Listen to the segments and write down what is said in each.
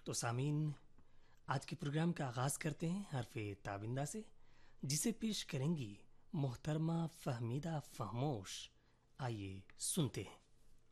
تو سامعین، آج کے پروگرام کا آغاز کرتے ہیں حرف تابندہ سے، جسے پیش کریں گی محترمہ فہمیدہ فہموش۔ آئیے سنتے ہیں۔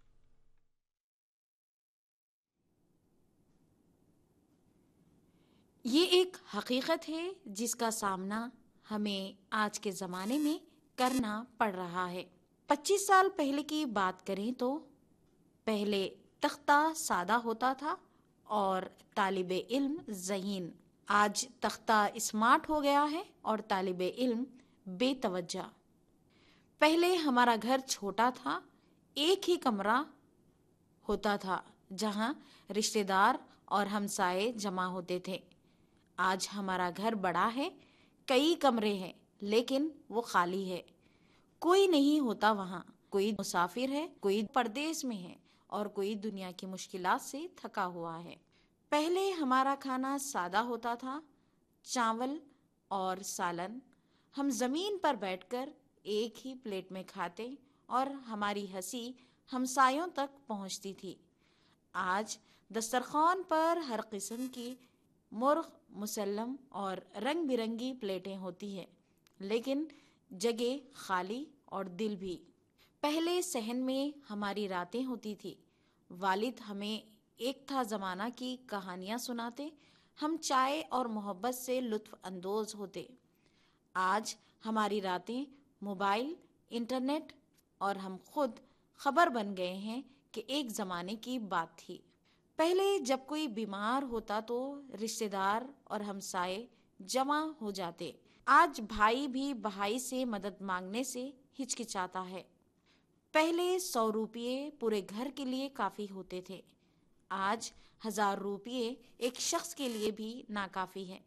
یہ ایک حقیقت ہے جس کا سامنا ہمیں آج کے زمانے میں کرنا پڑ رہا ہے۔ 25 سال پہلے کی بات کریں تو پہلے تختہ سادہ ہوتا تھا اور طالب علم ذہین۔ آج تختہ اسمارٹ ہو گیا ہے اور طالب علم بے توجہ۔ پہلے ہمارا گھر چھوٹا تھا، ایک ہی کمرہ ہوتا تھا جہاں رشتہ دار اور ہمسائے جمع ہوتے تھے۔ آج ہمارا گھر بڑا ہے، کئی کمرے ہیں، لیکن وہ خالی ہے، کوئی نہیں ہوتا وہاں۔ کوئی مسافر ہے، کوئی پردیس میں ہے اور کوئی دنیا کی مشکلات سے تھکا ہوا ہے۔ پہلے ہمارا کھانا سادہ ہوتا تھا، چاول اور سالن۔ ہم زمین پر بیٹھ کر ایک ہی پلیٹ میں کھاتے اور ہماری ہنسی ہمسایوں تک پہنچتی تھی۔ آج دسترخوان پر ہر قسم کی مرغ مسلم اور رنگ برنگی پلیٹیں ہوتی ہیں، لیکن جگہ خالی اور دل بھی۔ پہلے صحن میں ہماری راتیں ہوتی تھی، والد ہمیں ایک تھا زمانہ کی کہانیاں سناتے، ہم چائے اور محبت سے لطف اندوز ہوتے۔ آج ہماری راتیں موبائل، انٹرنیٹ اور ہم خود خبر بن گئے ہیں کہ ایک زمانے کی بات تھی۔ پہلے جب کوئی بیمار ہوتا تو رشتہ دار اور ہمسائے جمع ہو جاتے۔ آج بھائی بھی بھائی سے مدد مانگنے سے ہچکچاتا ہے۔ پہلے 100 روپے پورے گھر کے لیے کافی ہوتے تھے، آج 1000 روپے ایک شخص کے لیے بھی ناکافی ہے۔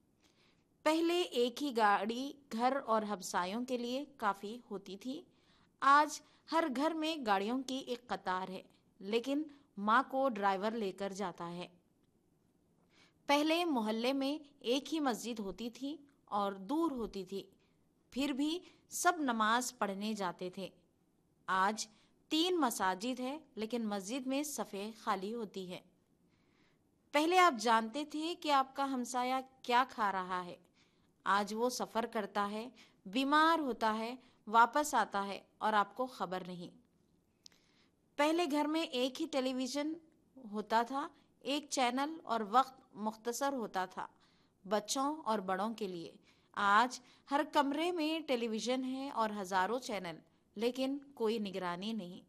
پہلے ایک ہی گاڑی گھر اور ہمسایوں کے لیے کافی ہوتی تھی، آج ہر گھر میں گاڑیوں کی ایک قطار ہے، لیکن ماں کو ڈرائیور لے کر جاتا ہے۔ پہلے محلے میں ایک ہی مسجد ہوتی تھی اور دور ہوتی تھی، پھر بھی سب نماز پڑھنے جاتے تھے۔ آج 3 مساجد ہے، لیکن مسجد میں صفیں خالی ہوتی ہے۔ پہلے آپ جانتے تھے کہ آپ کا ہمسایہ کیا کھا رہا ہے، آج وہ سفر کرتا ہے، بیمار ہوتا ہے، واپس آتا ہے اور آپ کو خبر نہیں۔ پہلے گھر میں ایک ہی ٹیلی ویژن ہوتا تھا، ایک چینل اور وقت مختصر ہوتا تھا بچوں اور بڑوں کے لیے۔ آج ہر کمرے میں ٹیلی ویژن ہے اور ہزاروں چینل، لیکن کوئی نگرانی نہیں۔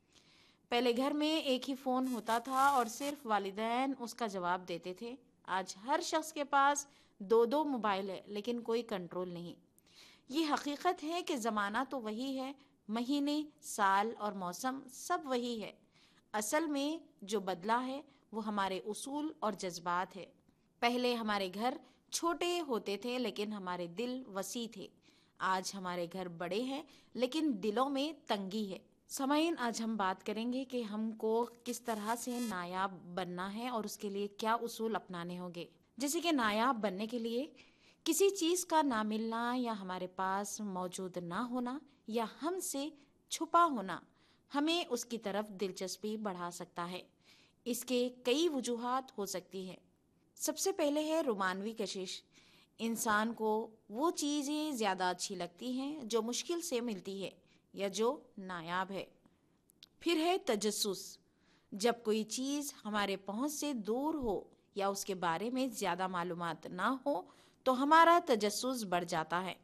پہلے گھر میں ایک ہی فون ہوتا تھا اور صرف والدین اس کا جواب دیتے تھے۔ آج ہر شخص کے پاس 2 موبائل ہے، لیکن کوئی کنٹرول نہیں۔ یہ حقیقت ہے کہ زمانہ تو وہی ہے، مہینے، سال اور موسم سب وہی ہے۔ اصل میں جو بدلا ہے وہ ہمارے اصول اور جذبات ہے۔ پہلے ہمارے گھر چھوٹے ہوتے تھے لیکن ہمارے دل وسیع تھے۔ آج ہمارے گھر بڑے ہیں لیکن دلوں میں تنگی ہے۔ سامعین، آج ہم بات کریں گے کہ ہم کو کس طرح سے نایاب بننا ہے اور اس کے لیے کیا اصول اپنانے ہوں گے۔ جیسے کہ نایاب بننے کے لیے کسی چیز کا نہ ملنا یا ہمارے پاس موجود نہ ہونا یا ہم سے چھپا ہونا ہمیں اس کی طرف دلچسپی بڑھا سکتا ہے۔ اس کے کئی وجوہات ہو سکتی ہیں۔ سب سے پہلے ہے رومانوی کشش۔ انسان کو وہ چیزیں زیادہ اچھی لگتی ہیں جو مشکل سے ملتی ہے یا جو نایاب ہے۔ پھر ہے تجسس۔ جب کوئی چیز ہمارے پہنچ سے دور ہو یا اس کے بارے میں زیادہ معلومات نہ ہو تو ہمارا تجسس بڑھ جاتا ہے۔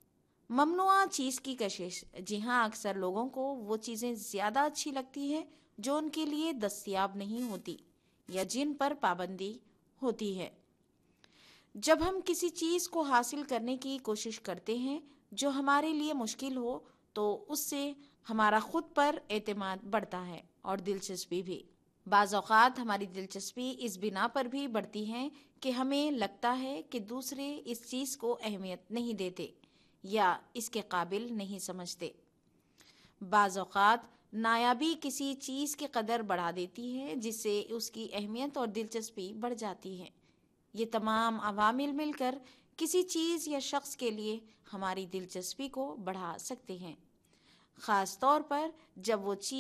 ممنوعہ چیز کی کشش۔ جی ہاں، اکثر لوگوں کو وہ چیزیں زیادہ اچھی لگتی ہیں جو ان کے لیے دستیاب نہیں ہوتی یا جن پر پابندی ہوتی ہے۔ جب ہم کسی چیز کو حاصل کرنے کی کوشش کرتے ہیں جو ہمارے لیے مشکل ہو تو اس سے ہمارا خود پر اعتماد بڑھتا ہے اور دلچسپی بھی۔ بعض اوقات ہماری دلچسپی اس بنا پر بھی بڑھتی ہے کہ ہمیں لگتا ہے کہ دوسرے اس چیز کو اہمیت نہیں دیتے یا اس کے قابل نہیں سمجھتے۔ بعض اوقات نایابی کسی چیز کی قدر بڑھا دیتی ہے جس سے اس کی اہمیت اور دلچسپی بڑھ جاتی ہے۔ یہ تمام عوامل مل کر کسی چیز یا شخص کے لیے ہماری دلچسپی کو بڑھا سکتے ہیں، خاص طور پر جب وہ چیز